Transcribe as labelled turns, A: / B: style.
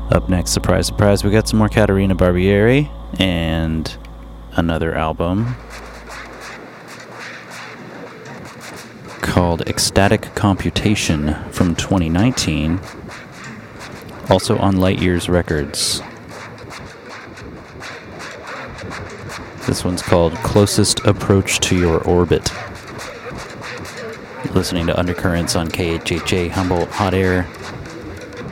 A: Up next, surprise, surprise, we got some more Caterina Barbieri and another album called Ecstatic Computation from 2019, also on Light Years Records. This one's called Closest Approach to Your Orbit. Listening to Undercurrents on KHHA Humboldt Hot Air.